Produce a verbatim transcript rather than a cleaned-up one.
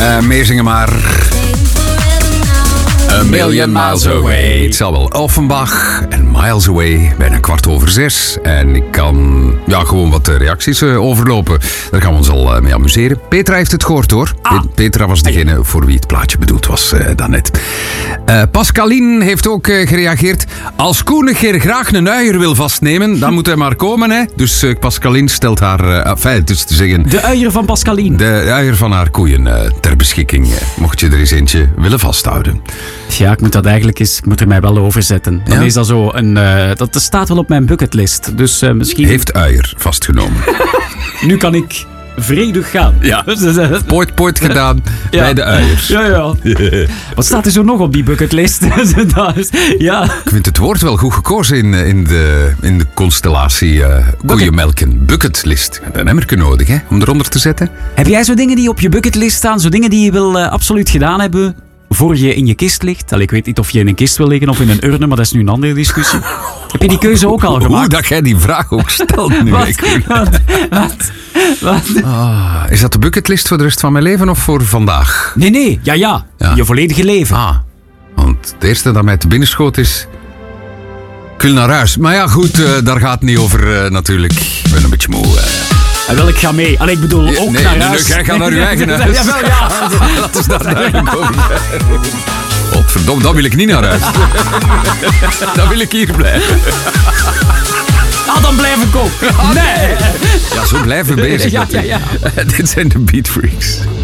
Uh, meezingen maar. A Million Miles Away. Het zal wel. Offenbach en Miles Away. Bijna kwart over zes. En ik kan ja, gewoon wat reacties uh, overlopen. Daar gaan we ons al uh, mee amuseren. Petra heeft het gehoord hoor. Ah. Petra was degene voor wie het plaatje bedoeld was uh, daarnet. Uh, Pascaline heeft ook uh, gereageerd. Als Koen een keer graag een uier wil vastnemen, dan moet hij maar komen. Hè? Dus uh, Pascaline stelt haar... Uh, enfin, dus te zeggen... De uier van Pascaline. De uier van haar koeien uh, ter beschikking. Uh, mocht je er eens eentje willen vasthouden. Ja, ik moet dat eigenlijk eens, ik moet er mij wel over zetten. Dan ja? is dat zo een, uh, dat staat wel op mijn bucketlist. Dus uh, misschien... Heeft uier vastgenomen. Nu kan ik vredig gaan. Ja. Poort, poort gedaan ja. Bij de uiers. Ja, ja. Wat staat er zo nog op die bucketlist? Ja. Ik vind het woord wel goed gekozen in, in, de, in de constellatie uh, koeienmelken. Bucketlist. Dat hebben we nodig, hè, om eronder te zetten. Heb jij zo dingen die op je bucketlist staan? Zo dingen die je wil uh, absoluut gedaan hebben... voor je in je kist ligt? Allee, ik weet niet of je in een kist wil liggen of in een urne, maar dat is nu een andere discussie. Heb je die keuze ook al gemaakt? Hoe dat jij die vraag ook stelt nu. Wat? Wat? Wat? Wat? Ah, is dat de bucketlist voor de rest van mijn leven of voor vandaag? Nee, nee. Ja, ja. ja. Je volledige leven. Ah, want het eerste dat mij te binnen schoot is... Ik wil naar huis. Maar ja, goed, uh, daar gaat het niet over uh, natuurlijk. Ik ben een beetje moe. Uh. En wel, ik ga mee. Allee, ik bedoel, ook nee, naar nee, huis. Nee, jij gaat naar je eigen huis. Ja, wel, ja. Laten we daar duidelijk over zijn. Godverdomme, dan wil ik niet naar huis. Dan wil ik hier blijven. Ah, dan blijf ik ook. Nee. Ja, zo blijven bezig. Ja, ja, ja. Dit zijn de Beat Freaks.